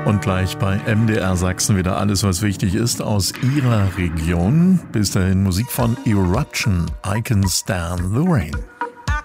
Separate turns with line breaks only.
Und gleich bei MDR Sachsen wieder alles, was wichtig ist aus Ihrer Region. Bis dahin Musik von Eruption, I Can Stand the Rain.